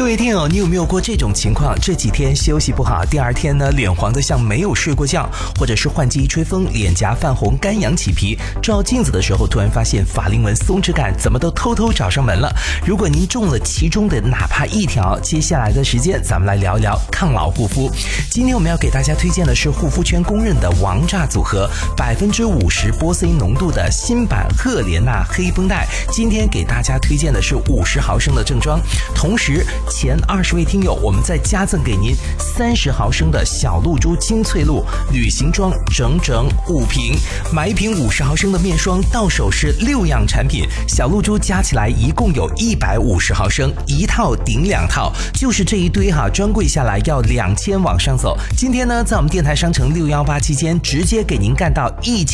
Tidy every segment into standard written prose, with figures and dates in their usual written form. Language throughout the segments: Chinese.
各位听友，你有没有过这种情况？这几天休息不好，第二天呢脸黄得像没有睡过觉，或者是换季一吹风，脸颊泛红，干痒起皮，照镜子的时候突然发现法令纹松弛感怎么都偷偷找上门了。如果您中了其中的哪怕一条，接下来的时间咱们来聊一聊抗老护肤。今天我们要给大家推荐的是护肤圈公认的王炸组合，50%玻色因浓度的新版赫莲娜黑绷带。今天给大家推荐的是50毫升的正装，同时前20位听友我们再加赠给您30毫升的小露珠精粹露旅行装，整整5瓶。买一瓶50毫升的面霜，到手是6样产品，小露珠加起来一共有150毫升，一套顶2套，就是这一堆哈，专柜下来要2000往上走。今天呢，在我们电台商城618期间，直接给您干到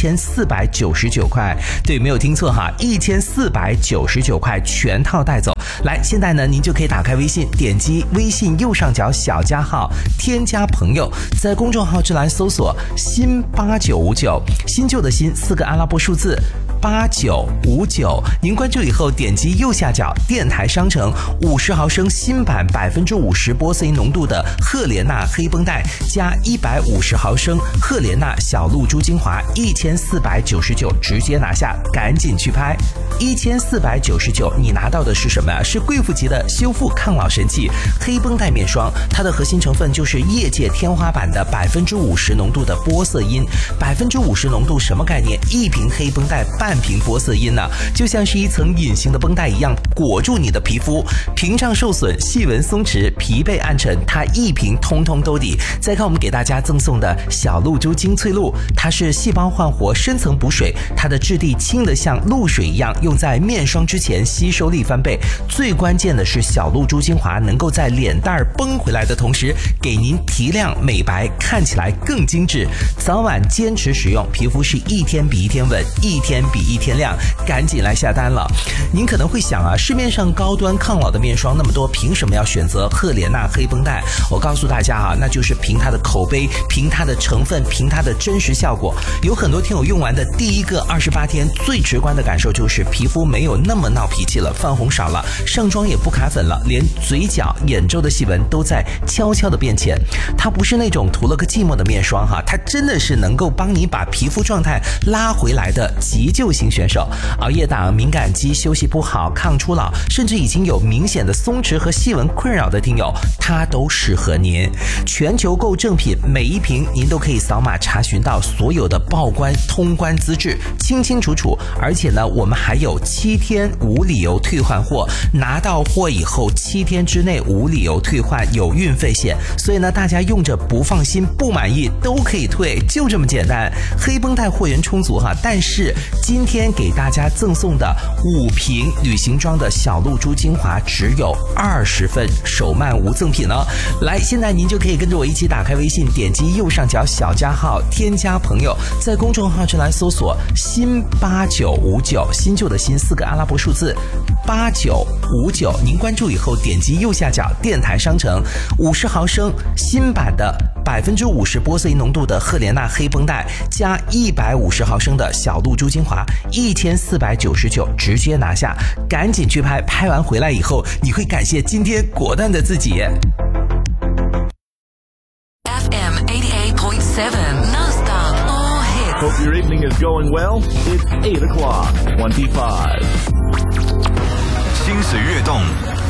1499块。对，没有听错哈，1499块全套带走。来，现在呢，您就可以打开微信，点击微信右上角小加号，添加朋友，在公众号之栏搜索新8959，新旧的新4个阿拉伯数字8959，您关注以后点击右下角电台商城50毫升新版50%玻色因浓度的赫莲娜黑绷带，加150毫升赫莲娜小露珠精华，1499，直接拿下，赶紧去拍。1499，你拿到的是什么呀？是贵妇级的修复抗老神器黑绷带面霜，它的核心成分就是业界天花板的50%浓度的玻色因。50%浓度什么概念？一瓶黑绷带半瓶玻色因呢，就像是一层隐形的绷带一样裹住你的皮肤，屏障受损，细纹松弛，疲惫暗沉，它一瓶通通都抵。再看我们给大家赠送的小露珠精粹露，它是细胞焕活，深层补水，它的质地轻得像露水一样，用在面霜之前吸收力翻倍。最关键的是小露珠精华能够在脸蛋绷回来的同时，给您提亮美白，看起来更精致。早晚坚持使用，皮肤是一天比一天稳，一天比一天亮，赶紧来下单了。您可能会想啊，市面上高端抗老的面霜那么多，凭什么要选择赫莲娜黑绷带？我告诉大家啊，那就是凭它的口碑，凭它的成分，凭它的真实效果。有很多听友用完的第一个28天，最直观的感受就是皮肤没有那么闹脾气了，泛红少了，上妆也不卡粉了，连嘴角、眼周的细纹都在悄悄的变浅。它不是那种涂了个寂寞的面霜哈，它真的是能够帮你把皮肤状态拉回来的急救型选手。熬夜党、敏感肌、休息不好、抗初老，甚至已经有明显的松弛和细纹困扰的听友，它都适合您。全球购正品，每一瓶您都可以扫码查询到所有的报关通关资质，清清楚楚。而且呢，我们还有7天无理由退换货，拿到货以后7天之内无理由退换，有运费险。所以呢，大家用着不放心、不满意都可以退，就这么简单。黑绷带货源充足哈，但是今天给大家赠送的5瓶旅行装的小露珠精华只有20份，手慢无赠品哦。来，现在您就可以跟着我一起打开微信，点击右上角小加号，添加朋友，在公众号之栏搜索新8959，新旧的新4个阿拉伯数字8959，您关注以后点击右下角电台商城50毫升新版的50%玻色因浓度的赫莲娜黑绷带，加150毫升的小露珠精华，1499，直接拿下，赶紧去拍，拍完回来以后你会感谢今天果断的自己。 FM 88.7 non-stop all hits. Hope your evening is going well. It's 8 o'clock, 25. 心随悦动，